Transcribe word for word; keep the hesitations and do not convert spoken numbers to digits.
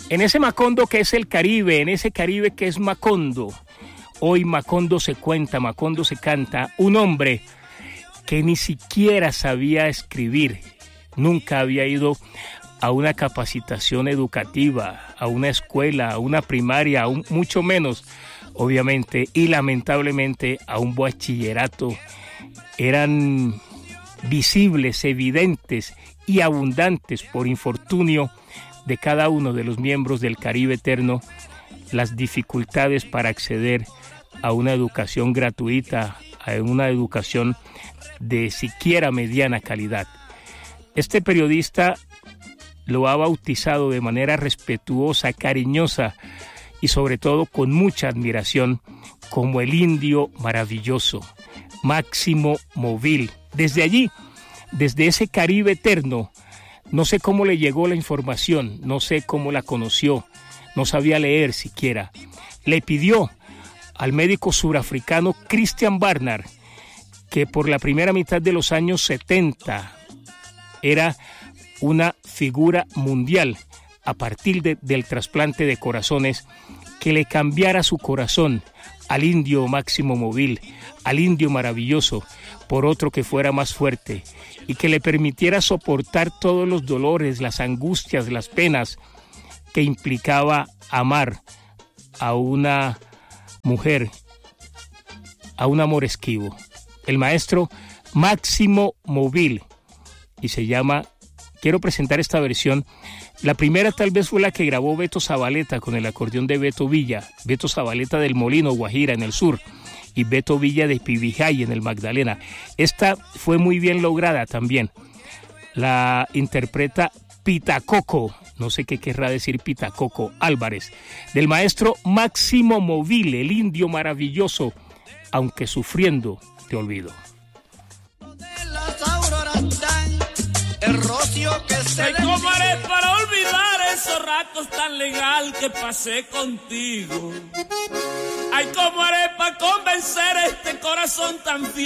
En ese Macondo que es el Caribe, en ese Caribe que es Macondo, hoy Macondo se cuenta, Macondo se canta, un hombre que ni siquiera sabía escribir, nunca había ido a una capacitación educativa, a una escuela, a una primaria, a un, mucho menos, obviamente, y lamentablemente a un bachillerato. Eran visibles, evidentes y abundantes por infortunio de cada uno de los miembros del Caribe Eterno las dificultades para acceder a una educación gratuita, a una educación de siquiera mediana calidad. Este periodista lo ha bautizado de manera respetuosa, cariñosa y sobre todo con mucha admiración como el indio maravilloso, Máximo Móvil. Desde allí, desde ese Caribe Eterno, no sé cómo le llegó la información, no sé cómo la conoció, no sabía leer siquiera. Le pidió al médico surafricano Christian Barnard, que por la primera mitad de los años setenta era una figura mundial a partir de, del trasplante de corazones, que le cambiara su corazón al indio Máximo Móvil, al indio maravilloso, por otro que fuera más fuerte y que le permitiera soportar todos los dolores, las angustias, las penas que implicaba amar a una mujer, a un amor esquivo. El maestro Máximo Móvil, y se llama, quiero presentar esta versión. La primera tal vez fue la que grabó Beto Zabaleta con el acordeón de Beto Villa, Beto Zabaleta del Molino, Guajira, en el sur, y Beto Villa de Pibijay, en el Magdalena. Esta fue muy bien lograda también. La interpreta Pitacoco, no sé qué querrá decir Pitacoco Álvarez, del maestro Máximo Móvil, el indio maravilloso, aunque sufriendo de olvido. El rocío que se Ay, ¿cómo haré para olvidar esos ratos tan legal que pasé contigo? Ay, ¿cómo haré para convencer este corazón tan fiel